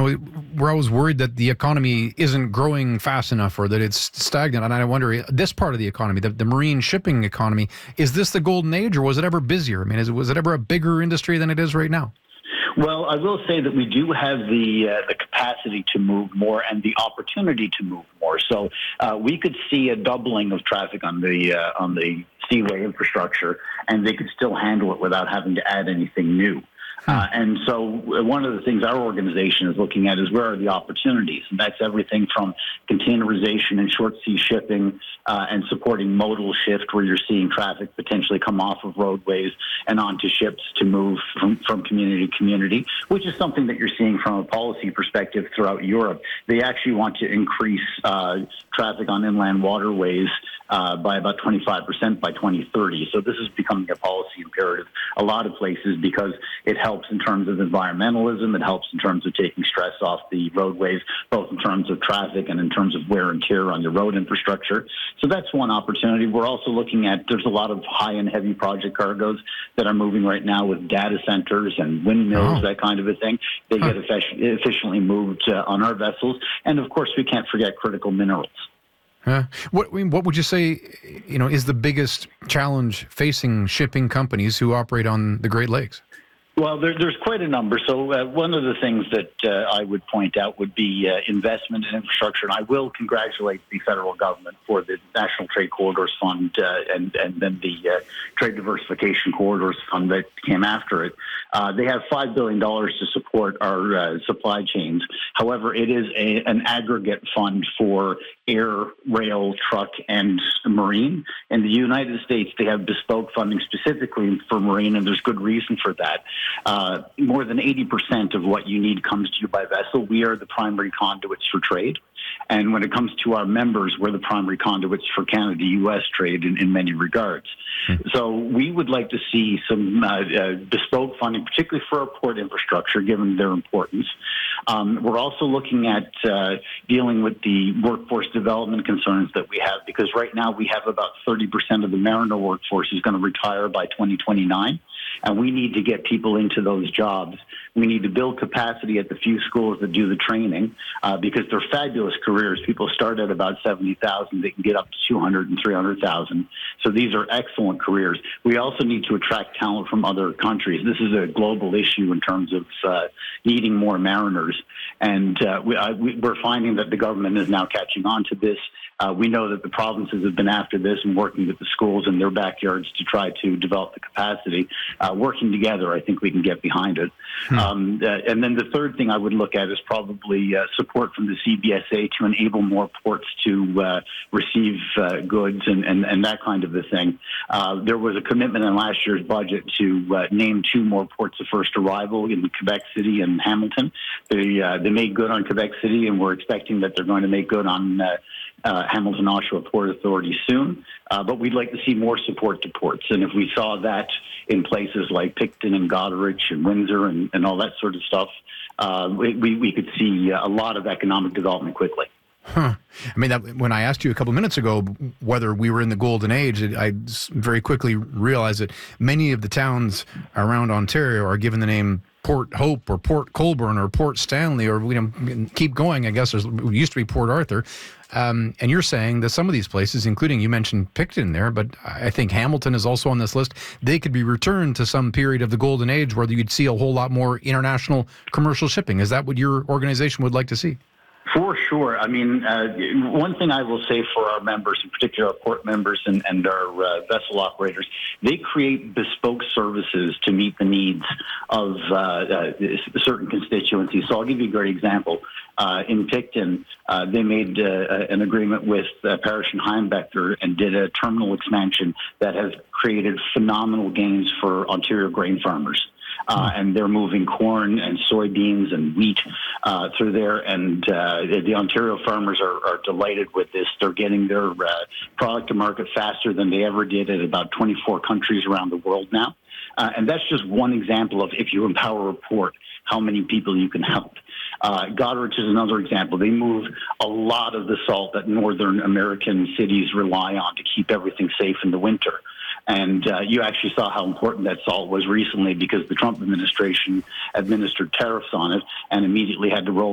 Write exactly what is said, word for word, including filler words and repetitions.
know, we're always worried that the economy isn't growing fast enough or that it's stagnant. And I wonder, this part of the economy, the, the marine shipping economy, is this the golden age or was it ever busier? I mean, is it, was it ever a bigger industry than it is right now? Well, I will say that we do have the uh, the capacity to move more and the opportunity to move more. So uh, we could see a doubling of traffic on the uh, on the seaway infrastructure, and they could still handle it without having to add anything new. Uh, and so one of the things our organization is looking at is where are the opportunities? And that's everything from containerization and short sea shipping uh, and supporting modal shift where you're seeing traffic potentially come off of roadways and onto ships to move from, from community to community, which is something that you're seeing from a policy perspective throughout Europe. They actually want to increase uh, traffic on inland waterways Uh, by about twenty-five percent by twenty thirty. So this is becoming a policy imperative a lot of places because it helps in terms of environmentalism, it helps in terms of taking stress off the roadways, both in terms of traffic and in terms of wear and tear on the road infrastructure. So that's one opportunity. We're also looking at, there's a lot of high and heavy project cargoes that are moving right now with data centers and windmills, oh. that kind of a thing. They huh. get effic- efficiently moved uh, on our vessels. And of course, we can't forget critical minerals. Uh, what what would you say, you know, is the biggest challenge facing shipping companies who operate on the Great Lakes? Well, there, there's quite a number. So uh, one of the things that uh, I would point out would be uh, investment in infrastructure. And I will congratulate the federal government for the National Trade Corridors Fund uh, and, and then the uh, Trade Diversification Corridors Fund that came after it. Uh, they have five billion dollars to support our uh, supply chains. However, it is a, an aggregate fund for air, rail, truck, and marine. In the United States, they have bespoke funding specifically for marine, and there's good reason for that. Uh, more than eighty percent of what you need comes to you by vessel. We are the primary conduits for trade. And when it comes to our members, we're the primary conduits for Canada U S trade in, in many regards. Mm-hmm. So we would like to see some uh, uh, bespoke funding, particularly for our port infrastructure, given their importance. Um, we're also looking at uh, dealing with the workforce development concerns that we have, because right now we have about thirty percent of the mariner workforce is going to retire by twenty twenty-nine. And we need to get people into those jobs. We need to build capacity at the few schools that do the training uh, because they're fabulous careers. People start at about seventy thousand. They can get up to two hundred and three hundred thousand. So these are excellent careers. We also need to attract talent from other countries. This is a global issue in terms of uh, needing more mariners. And uh, we, I, we, we're finding that the government is now catching on to this. Uh, we know that the provinces have been after this and working with the schools in their backyards to try to develop the capacity. Uh, working together, I think we can get behind it. Hmm. Um, uh, and then the third thing I would look at is probably uh, support from the C B S A to enable more ports to uh, receive uh, goods and, and, and that kind of a thing. Uh, there was a commitment in last year's budget to uh, name two more ports of first arrival in Quebec City and Hamilton. They, uh, they made good on Quebec City, and we're expecting that they're going to make good on uh, Uh, Hamilton Oshawa Port Authority soon, uh, but we'd like to see more support to ports. And if we saw that in places like Picton and Goderich and Windsor and, and all that sort of stuff, uh, we, we could see a lot of economic development quickly. Huh. I mean, that, when I asked you a couple of minutes ago whether we were in the golden age, I very quickly realized that many of the towns around Ontario are given the name Port Hope or Port Colborne or Port Stanley, or you know, keep going. I guess there's, it used to be Port Arthur. Um, and you're saying that some of these places, including, you mentioned Picton there, but I think Hamilton is also on this list, they could be returned to some period of the golden age where you'd see a whole lot more international commercial shipping. Is that what your organization would like to see? For sure. I mean, uh, one thing I will say for our members, in particular our port members and, and our uh, vessel operators, they create bespoke services to meet the needs of uh, uh, certain constituencies. So I'll give you a great example. Uh, in Picton, uh, they made uh, an agreement with uh, Parrish and Heimbecker and did a terminal expansion that has created phenomenal gains for Ontario grain farmers. Uh, and they're moving corn and soybeans and wheat uh, through there. And uh, the, the Ontario farmers are, are delighted with this. They're getting their uh, product to market faster than they ever did at about twenty-four countries around the world now. Uh, and that's just one example of, if you empower a port, how many people you can help. Uh, Goderich is another example. They move a lot of the salt that northern American cities rely on to keep everything safe in the winter. And uh, you actually saw how important that salt was recently because the Trump administration administered tariffs on it and immediately had to roll